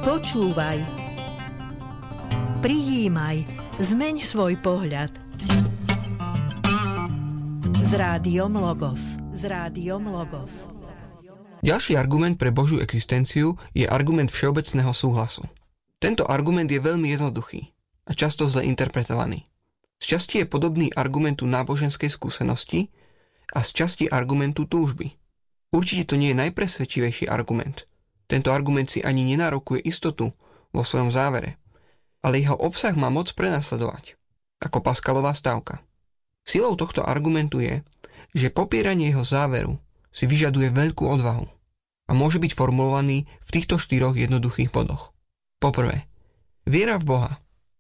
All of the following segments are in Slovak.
Počúvaj. Prijímaj. Zmeň svoj pohľad. S Rádiom Logos. Ďalší argument pre Božiu existenciu je argument všeobecného súhlasu. Tento argument je veľmi jednoduchý a často zle interpretovaný. Z časti je podobný argumentu náboženskej skúsenosti a z časti argumentu túžby. Určite to nie je najpresvedčivejší argument. Tento argument si ani nenárokuje istotu vo svojom závere, ale jeho obsah má moc prenasledovať, ako Pascalová stávka. Silou tohto argumentu je, že popieranie jeho záveru si vyžaduje veľkú odvahu a môže byť formulovaný v týchto 4 jednoduchých bodoch. Poprvé, viera v Boha,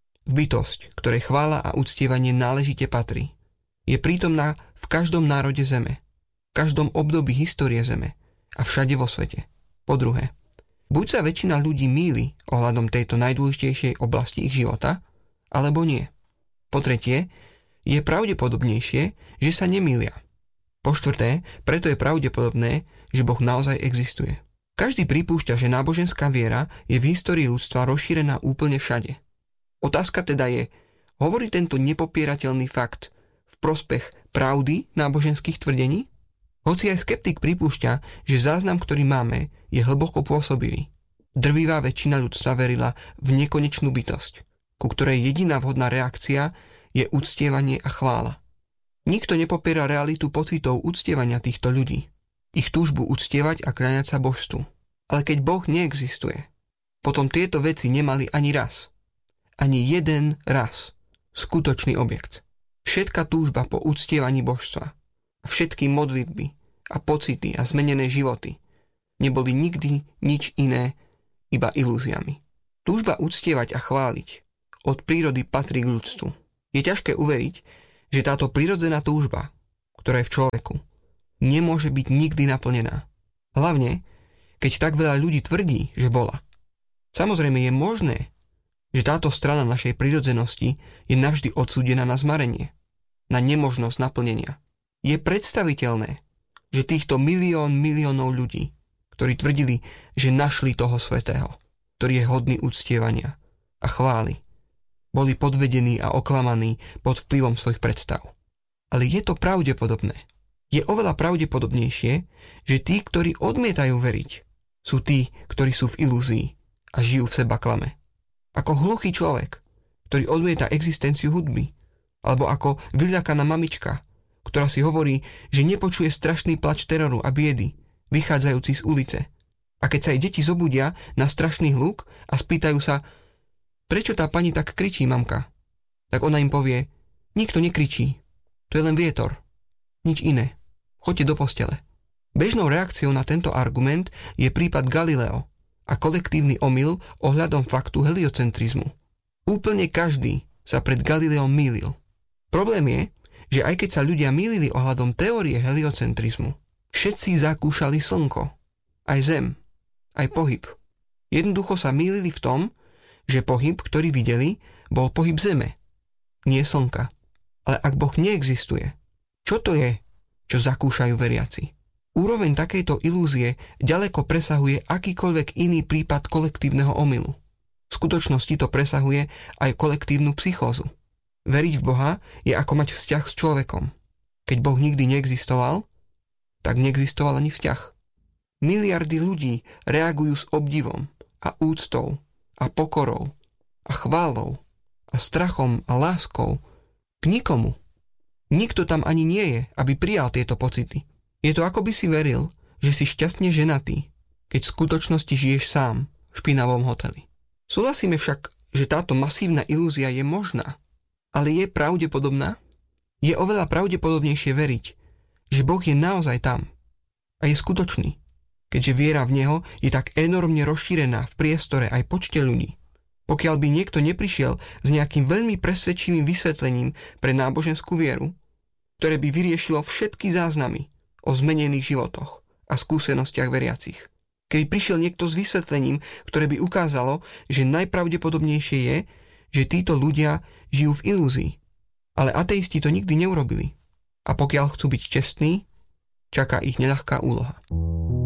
v bytosť, ktorej chvála a uctievanie náležite patrí, je prítomná v každom národe zeme, v každom období histórie zeme a všade vo svete. Po druhé, buď sa väčšina ľudí mýli ohľadom tejto najdôležitejšej oblasti ich života, alebo nie. Po tretie, je pravdepodobnejšie, že sa nemýlia. Po štvrté, preto je pravdepodobné, že Boh naozaj existuje. Každý pripúšťa, že náboženská viera je v histórii ľudstva rozšírená úplne všade. Otázka teda je, hovorí tento nepopierateľný fakt v prospech pravdy náboženských tvrdení? Hoci aj skeptik pripúšťa, že záznam, ktorý máme, je hlboko pôsobivý. Drvivá väčšina ľudstva verila v nekonečnú bytosť, ku ktorej jediná vhodná reakcia je uctievanie a chvála. Nikto nepopiera realitu pocitov uctievania týchto ľudí, ich túžbu uctievať a kláňať sa božstvu. Ale keď Boh neexistuje, potom tieto veci nemali ani raz, ani jeden raz, skutočný objekt. Všetká túžba po uctievaní božstva a všetky modlitby a pocity a zmenené životy neboli nikdy nič iné, iba ilúziami. Túžba uctievať a chváliť od prírody patrí k ľudstvu. Je ťažké uveriť, že táto prirodzená túžba, ktorá je v človeku, nemôže byť nikdy naplnená. Hlavne, keď tak veľa ľudí tvrdí, že bola. Samozrejme je možné, že táto strana našej prirodzenosti je navždy odsúdená na zmarenie, na nemožnosť naplnenia. Je predstaviteľné, že týchto miliónov ľudí, ktorí tvrdili, že našli toho svätého, ktorý je hodný uctievania a chvály, boli podvedení a oklamaní pod vplyvom svojich predstav. Ale je to pravdepodobné. Je oveľa pravdepodobnejšie, že tí, ktorí odmietajú veriť, sú tí, ktorí sú v ilúzii a žijú v seba klame. Ako hluchý človek, ktorý odmieta existenciu hudby, alebo ako vyľakaná mamička, ktorá si hovorí, že nepočuje strašný plač teroru a biedy, vychádzajúci z ulice. A keď sa jej deti zobudia na strašný hluk a spýtajú sa, prečo tá pani tak kričí, mamka? Tak ona im povie, nikto nekričí, to je len vietor, nič iné, choďte do postele. Bežnou reakciou na tento argument je prípad Galileo a kolektívny omyl ohľadom faktu heliocentrizmu. Úplne každý sa pred Galileom mýlil. Problém je, že aj keď sa ľudia mýlili ohľadom teórie heliocentrizmu, všetci zakúšali slnko, aj zem, aj pohyb. Jednoducho sa mýlili v tom, že pohyb, ktorý videli, bol pohyb zeme, nie slnka. Ale ak Boh neexistuje, čo to je, čo zakúšajú veriaci? Úroveň takejto ilúzie ďaleko presahuje akýkoľvek iný prípad kolektívneho omylu. V skutočnosti to presahuje aj kolektívnu psychózu. Veriť v Boha je ako mať vzťah s človekom. Keď Boh nikdy neexistoval, tak neexistoval ani vzťah. Miliardy ľudí reagujú s obdivom a úctou a pokorou a chválou a strachom a láskou k nikomu. Nikto tam ani nie je, aby prijal tieto pocity. Je to ako by si veril, že si šťastne ženatý, keď v skutočnosti žiješ sám v špinavom hoteli. Súhlasíme však, že táto masívna ilúzia je možná, ale je pravdepodobná? Je oveľa pravdepodobnejšie veriť, že Boh je naozaj tam a je skutočný, keďže viera v Neho je tak enormne rozšírená v priestore aj počte ľudí. Pokiaľ by niekto neprišiel s nejakým veľmi presvedčivým vysvetlením pre náboženskú vieru, ktoré by vyriešilo všetky záznamy o zmenených životoch a skúsenostiach veriacich. Keby prišiel niekto s vysvetlením, ktoré by ukázalo, že najpravdepodobnejšie je, že títo ľudia žijú v ilúzii. Ale ateisti to nikdy neurobili. A pokiaľ chcú byť čestní, čaká ich neľahká úloha.